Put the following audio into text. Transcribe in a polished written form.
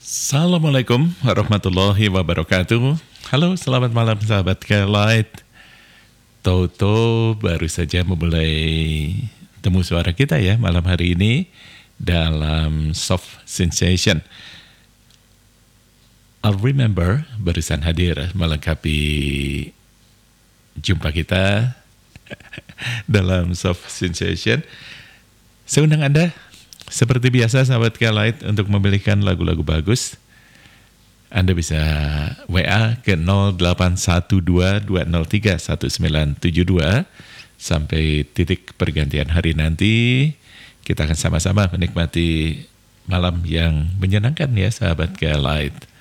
Assalamualaikum warahmatullahi wabarakatuh. Halo, selamat malam sahabat Kelight. Toto baru saja memulai temu suara kita ya malam hari ini dalam Soft Sensation. I'll Remember barusan hadir melengkapi jumpa kita dalam Soft Sensation. Saya undang Anda seperti biasa sahabat Kelight untuk memilihkan lagu-lagu bagus. Anda bisa WA ke 0812-203-1972 sampai titik pergantian hari nanti. Kita akan sama-sama menikmati malam yang menyenangkan ya sahabat Kelight.